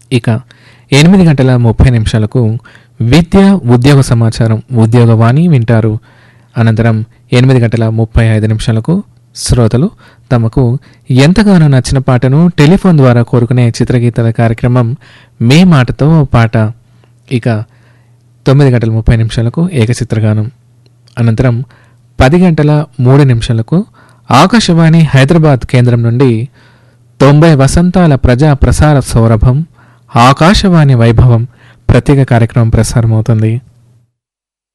ఇక 8 గంటల 30 నిమిషాలకు విద్య ఉద్యోగ సమాచారం ఉద్యోగవాణి వింటారు. అనంతరం 8 గంటల 35 నిమిషాలకు శ్రోతలు తమకు ఎంతగానో నచ్చిన పాటను టెలిఫోన్ ద్వారా కోరుకునే చిత్రగీతాల కార్యక్రమం మీ మాటతో పాట. ఇక 9 గంటల 30 నిమిషాలకు ఏకచిత్రగానం. అనంతరం 10 గంటల 3 నిమిషాలకు ఆకాశవాణి హైదరాబాద్ కేంద్రం నుండి 90 వసంతాల ప్రజా ప్రసార సౌరభం ఆకాశవాణి వైభవం ప్రత్యేక కార్యక్రమం ప్రసారమవుతుంది.